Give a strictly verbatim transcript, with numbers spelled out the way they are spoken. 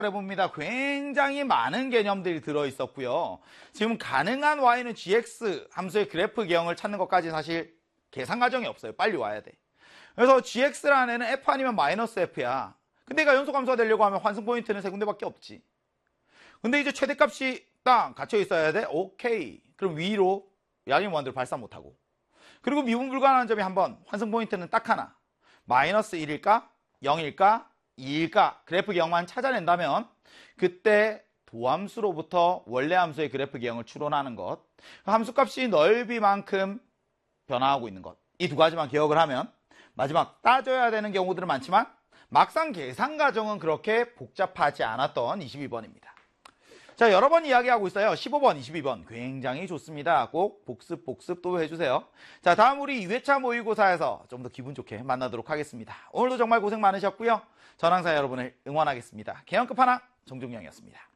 해봅니다. 굉장히 많은 개념들이 들어있었고요. 지금 가능한 y는 gx 함수의 그래프 개형을 찾는 것까지 사실 계산 과정이 없어요. 빨리 와야 돼. 그래서 gx라는 애는 f 아니면 마이너스 f야. 근데 얘가 연소감소가 되려고 하면 환승 포인트는 세 군데밖에 없지. 근데 이제 최대값이 딱 갇혀 있어야 돼. 오케이. 그럼 위로 양의 무한대로 발사 못하고. 그리고 미분 불가능한 점이 한번 환승 포인트는 딱 하나. 마이너스 일일까? 영일까? 이일까? 그래프 개형만 찾아낸다면 그때 도함수로부터 원래 함수의 그래프 개형을 추론하는 것. 함수값이 넓이만큼 변화하고 있는 것. 이 두 가지만 기억을 하면 마지막 따져야 되는 경우들은 많지만 막상 계산 과정은 그렇게 복잡하지 않았던 이십이 번입니다. 자, 여러 번 이야기하고 있어요. 십오 번, 이십이 번 굉장히 좋습니다. 꼭 복습 복습 또 해주세요. 자, 다음 우리 이 회차 모의고사에서 좀 더 기분 좋게 만나도록 하겠습니다. 오늘도 정말 고생 많으셨고요. 전 항상 여러분을 응원하겠습니다. 개헌 끝판왕 정종영이었습니다.